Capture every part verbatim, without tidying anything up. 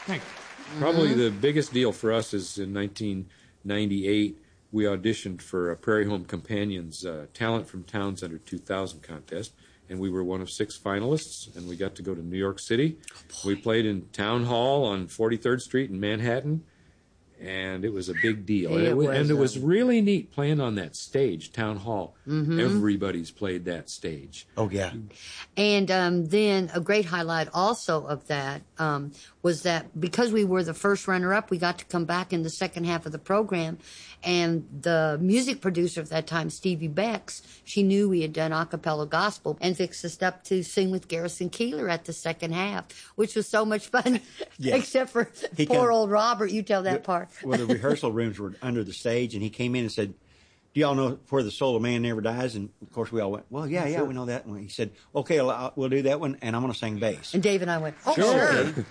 Thanks. Mm-hmm. Probably the biggest deal for us is in nineteen ninety-eight, we auditioned for a Prairie Home Companions uh, Talent from Towns Under two thousand contest, and we were one of six finalists, and we got to go to New York City. Oh, we played in Town Hall on forty-third Street in Manhattan, and it was a big deal. It and, it, was, and it um, was really neat playing on that stage, Town Hall. Mm-hmm. Everybody's played that stage. Oh, yeah. And um, then a great highlight also of that um, was that because we were the first runner-up, we got to come back in the second half of the program. And the music producer at that time, Stevie Becks, she knew we had done a cappella gospel and fixed us up to sing with Garrison Keillor at the second half, which was so much fun, yeah. except for he poor come, old Robert. You tell that the, part. Well, the rehearsal rooms were under the stage, and he came in and said, do y'all know Where the Soul of Man Never Dies? And, of course, we all went, well, yeah, yeah, sure. we know that one. He said, okay, I'll, we'll do that one, and I'm going to sing bass. And Dave and I went, oh, sure. sure.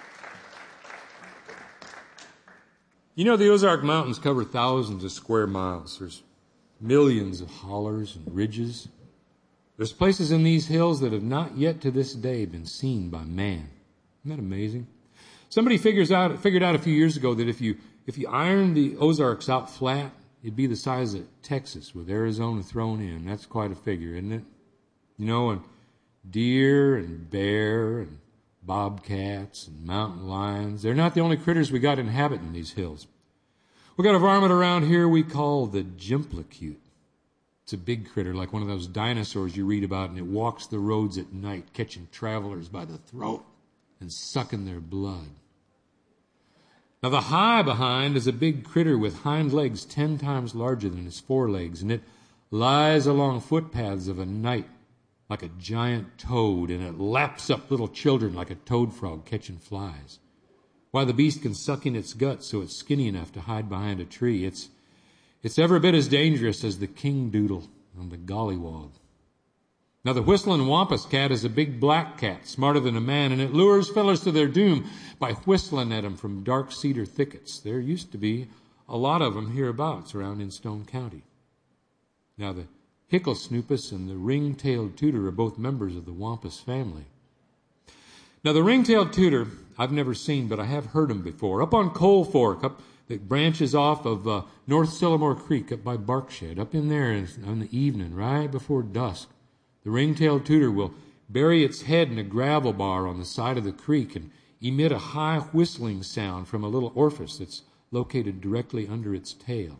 You know, the Ozark Mountains cover thousands of square miles. There's millions of hollers and ridges. There's places in these hills that have not yet to this day been seen by man. Isn't that amazing? Somebody figures out, figured out a few years ago that if you if you iron the Ozarks out flat, it'd be the size of Texas with Arizona thrown in. That's quite a figure, isn't it? You know, and deer and bear and bobcats and mountain lions, they're not the only critters we got inhabiting these hills. We got a varmint around here we call the Jimplicute. It's a big critter, like one of those dinosaurs you read about, and it walks the roads at night, catching travelers by the throat and sucking their blood. Now, the high behind is a big critter with hind legs ten times larger than its forelegs, and it lies along footpaths of a night like a giant toad, and it laps up little children like a toad frog catching flies. Why, the beast can suck in its guts so it's skinny enough to hide behind a tree. It's it's every bit as dangerous as the king doodle and the gollywog. Now, the whistling wampus cat is a big black cat, smarter than a man, and it lures fellows to their doom by whistling at them from dark cedar thickets. There used to be a lot of them hereabouts around in Stone County. Now, the Hicklesnoopus and the ring-tailed tooter are both members of the wampus family. Now, the ring-tailed tooter I've never seen, but I have heard him before. Up on Coal Fork, up that branches off of uh, North Sillamore Creek, up by Barkshed, up in there in, in the evening, right before dusk, the ring-tailed tooter will bury its head in a gravel bar on the side of the creek and emit a high whistling sound from a little orifice that's located directly under its tail.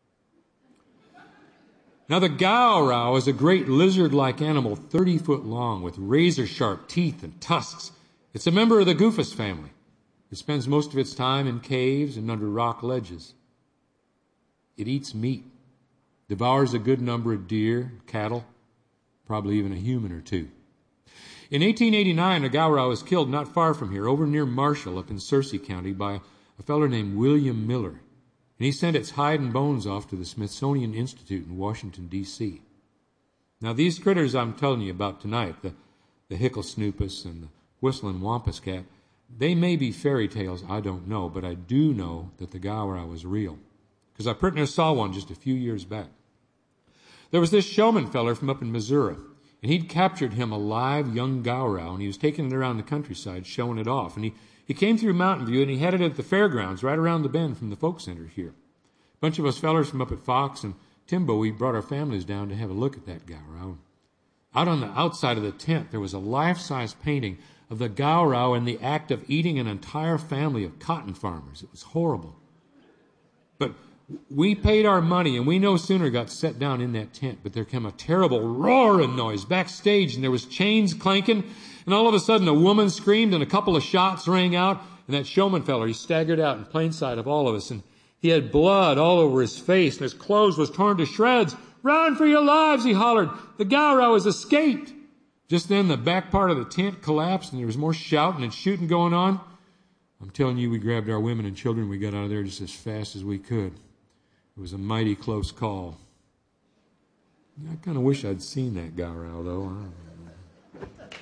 Now, the Gowrow is a great lizard-like animal, thirty foot long, with razor-sharp teeth and tusks. It's a member of the Goofus family. It spends most of its time in caves and under rock ledges. It eats meat, devours a good number of deer, cattle, probably even a human or two. In eighteen eighty-nine, a Gowrow was killed not far from here, over near Marshall, up in Searcy County, by a feller named William Miller. And he sent its hide and bones off to the Smithsonian Institute in Washington, D C Now, these critters I'm telling you about tonight, the, the Hicklesnoopus and the whistling wampus cat, they may be fairy tales, I don't know, but I do know that the Gowrow is real, because I pretty near saw one just a few years back. There was this showman feller from up in Missouri, and he'd captured him a live young Gowrow, and he was taking it around the countryside, showing it off. And he, he came through Mountain View, and he had it at the fairgrounds right around the bend from the folk center here. A bunch of us fellers from up at Fox and Timbo, we brought our families down to have a look at that Gowrow. Out on the outside of the tent, there was a life-size painting of the Gowrow in the act of eating an entire family of cotton farmers. It was horrible. But we paid our money, and we no sooner got set down in that tent, but there came a terrible roaring noise backstage, and there was chains clanking, and all of a sudden a woman screamed, and a couple of shots rang out, and that showman feller, he staggered out in plain sight of all of us, and he had blood all over his face, and his clothes was torn to shreds. "Run for your lives," he hollered. "The Gowrow has escaped." Just then the back part of the tent collapsed, and there was more shouting and shooting going on. I'm telling you, we grabbed our women and children, we got out of there just as fast as we could. It was a mighty close call. I kind of wish I'd seen that Gowrow, though.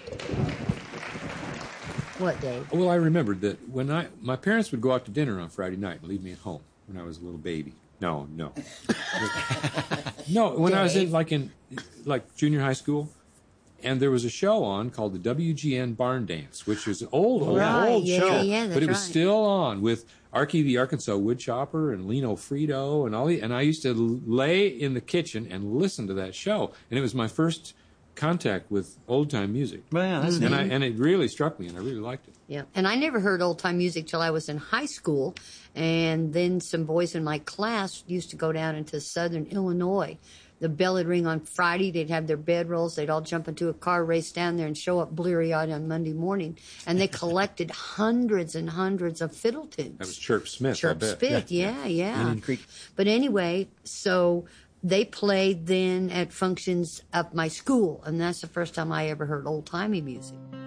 What, Dave? Well, I remembered that when I my parents would go out to dinner on Friday night and leave me at home when I was a little baby. No, no. no, when Dave. I was in, like in like junior high school, And there was a show on called the W G N Barn Dance, which was an old, old, Right, old yeah, show. yeah, yeah, that's but it was right. still on with Archie the Arkansas Woodchopper and Lino Frito and all the, and I used to lay in the kitchen and listen to that show. And it was my first contact with old time music. Well, that's and I and it really struck me and I really liked it. Yeah, and I never heard old time music till I was in high school, and then some boys in my class used to go down into southern Illinois. The bell would ring on Friday. They'd have their bedrolls. They'd all jump into a car, race down there, and show up bleary-eyed on Monday morning. And they collected hundreds and hundreds of fiddle tunes. That was Chirp Smith, Chirp I bet. Smith, yeah, yeah. Indian Creek. But anyway, so they played then at functions of my school, and that's the first time I ever heard old-timey music.